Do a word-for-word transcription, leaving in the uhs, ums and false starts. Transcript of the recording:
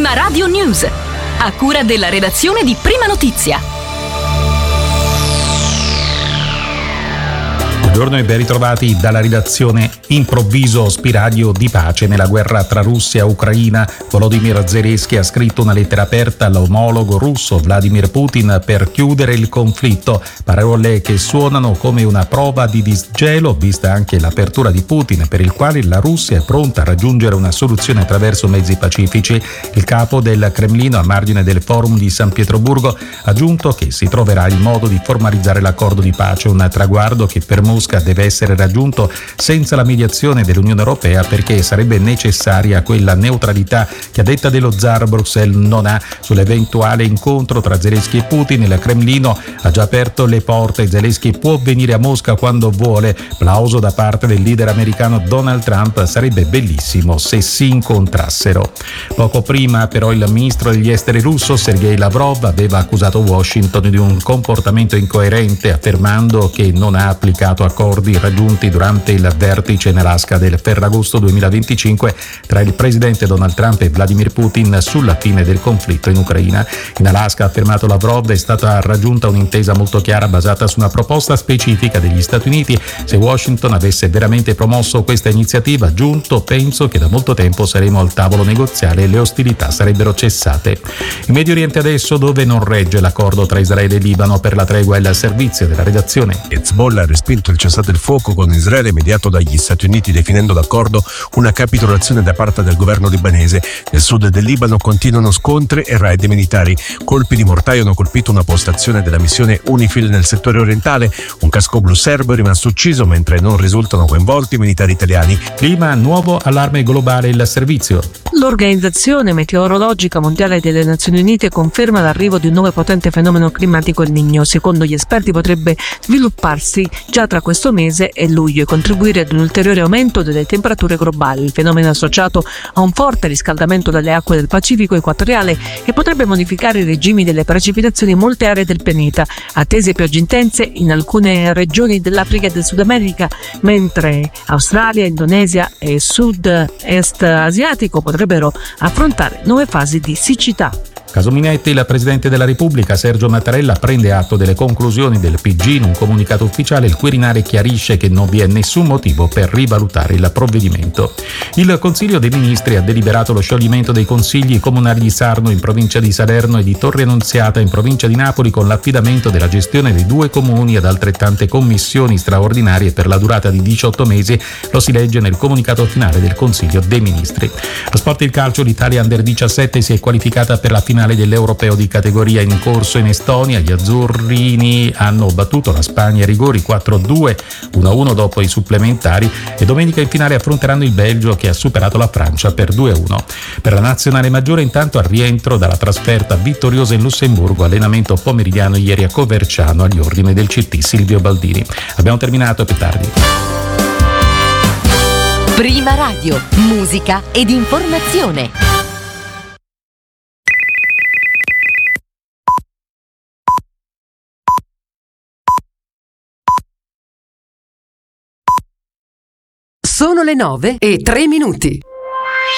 Prima Radio News, a cura della redazione di Prima Notizia. Buongiorno e ben ritrovati dalla redazione. Improvviso spiraglio di pace nella guerra tra Russia e Ucraina. Volodymyr Zelensky ha scritto una lettera aperta all'omologo russo Vladimir Putin per chiudere il conflitto. Parole che suonano come una prova di disgelo, vista anche l'apertura di Putin, per il quale la Russia è pronta a raggiungere una soluzione attraverso mezzi pacifici. Il capo del Cremlino, a margine del forum di San Pietroburgo, ha aggiunto che si troverà il modo di formalizzare l'accordo di pace, un traguardo che per Mosca deve essere raggiunto senza la mediazione dell'Unione Europea, perché sarebbe necessaria quella neutralità che, a detta dello zar, Bruxelles non ha. Sull'eventuale incontro tra Zelensky e Putin, il Cremlino ha già aperto le porte. Zelensky può venire a Mosca quando vuole. Plauso da parte del leader americano Donald Trump. Sarebbe bellissimo se si incontrassero. Poco prima però il ministro degli esteri russo Sergei Lavrov aveva accusato Washington di un comportamento incoerente, affermando che non ha applicato accordi raggiunti durante il vertice in Alaska del Ferragosto duemilaventicinque tra il presidente Donald Trump e Vladimir Putin sulla fine del conflitto in Ucraina. In Alaska, ha affermato Lavrov, è stata raggiunta un'intesa molto chiara basata su una proposta specifica degli Stati Uniti. Se Washington avesse veramente promosso questa iniziativa, aggiunto, penso che da molto tempo saremo al tavolo negoziale e le ostilità sarebbero cessate. In Medio Oriente adesso, dove non regge l'accordo tra Israele e Libano per la tregua, è il servizio della redazione. Hezbollah ha respinto il cessate il fuoco con Israele mediato dagli Stati Uniti, definendo d'accordo una capitolazione da parte del governo libanese. Nel sud del Libano continuano scontri e raid militari. Colpi di mortaio hanno colpito una postazione della missione UNIFIL nel settore orientale. Un casco blu serbo è rimasto ucciso, mentre non risultano coinvolti militari italiani. Clima, nuovo allarme globale, il servizio. L'Organizzazione Meteorologica Mondiale delle Nazioni Unite conferma l'arrivo di un nuovo potente fenomeno climatico, il Niño. Secondo gli esperti potrebbe svilupparsi già tra questo mese e luglio e contribuire ad un ulteriore aumento delle temperature globali. Il fenomeno è associato a un forte riscaldamento delle acque del Pacifico equatoriale e potrebbe modificare i regimi delle precipitazioni in molte aree del pianeta, attese piogge intense in alcune regioni dell'Africa e del Sud America, mentre Australia, Indonesia e Sud-Est asiatico potrebbero affrontare nuove fasi di siccità. Caso Minetti, il Presidente della Repubblica Sergio Mattarella prende atto delle conclusioni del P G. In un comunicato ufficiale il Quirinale chiarisce che non vi è nessun motivo per rivalutare il provvedimento. Il Consiglio dei Ministri ha deliberato lo scioglimento dei consigli comunali di Sarno in provincia di Salerno e di Torre Annunziata in provincia di Napoli, con l'affidamento della gestione dei due comuni ad altrettante commissioni straordinarie per la durata di diciotto mesi. Lo si legge nel comunicato finale del Consiglio dei Ministri. Lo sport, il calcio, l'Italia Under diciassette si è qualificata per la finale dell'Europeo di categoria in corso in Estonia. Gli azzurrini hanno battuto la Spagna a rigori quattro a due, uno a uno dopo i supplementari, e domenica in finale affronteranno il Belgio, che ha superato la Francia per due a uno. Per la nazionale maggiore, intanto, al rientro dalla trasferta vittoriosa in Lussemburgo, allenamento pomeridiano ieri a Coverciano agli ordini del C T Silvio Baldini. Abbiamo terminato, più tardi. Prima Radio, musica ed informazione. Sono le nove e tre minuti.